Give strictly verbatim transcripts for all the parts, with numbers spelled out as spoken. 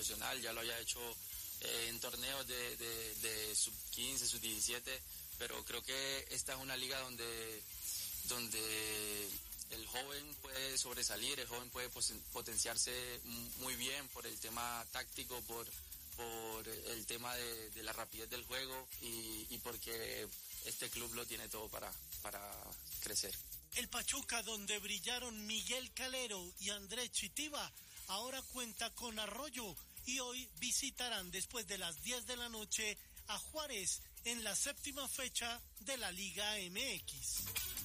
profesional, ya lo había hecho eh, en torneos de, de, de sub quince, sub diecisiete, pero creo que esta es una liga donde, donde el joven puede sobresalir, el joven puede potenciarse muy bien por el tema táctico, por, por el tema de, de la rapidez del juego y, y porque este club lo tiene todo para, para crecer. El Pachuca, donde brillaron Miguel Calero y Andrés Chitiba, ahora cuenta con Arroyo y hoy visitarán después de las diez de la noche a Juárez en la séptima fecha de la Liga M X.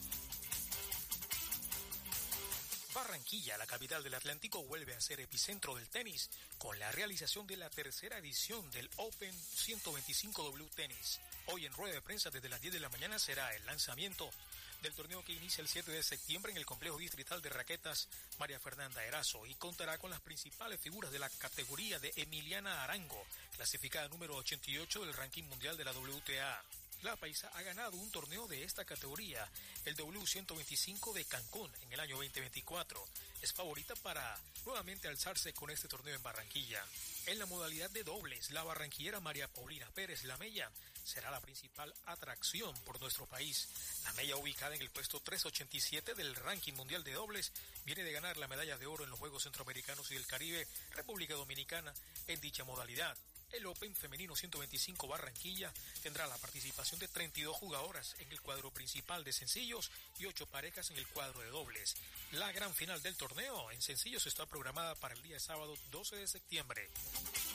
Barranquilla, la capital del Atlántico, vuelve a ser epicentro del tenis con la realización de la tercera edición del Open ciento veinticinco W Tenis. Hoy en rueda de prensa desde las diez de la mañana será el lanzamiento del torneo que inicia el siete de septiembre en el complejo distrital de raquetas María Fernanda Erazo y contará con las principales figuras de la categoría de Emiliana Arango, clasificada número ochenta y ocho del ranking mundial de la W T A. La paisa ha ganado un torneo de esta categoría, el W ciento veinticinco de Cancún, en el año veinte veinticuatro. Es favorita para nuevamente alzarse con este torneo en Barranquilla. En la modalidad de dobles, la barranquillera María Paulina Pérez Lamella será la principal atracción por nuestro país. Lamella, ubicada en el puesto trescientos ochenta y siete del ranking mundial de dobles, viene de ganar la medalla de oro en los Juegos Centroamericanos y del Caribe, República Dominicana, en dicha modalidad. El Open Femenino ciento veinticinco Barranquilla tendrá la participación de treinta y dos jugadoras en el cuadro principal de sencillos y ocho parejas en el cuadro de dobles. La gran final del torneo en sencillos está programada para el día sábado doce de septiembre.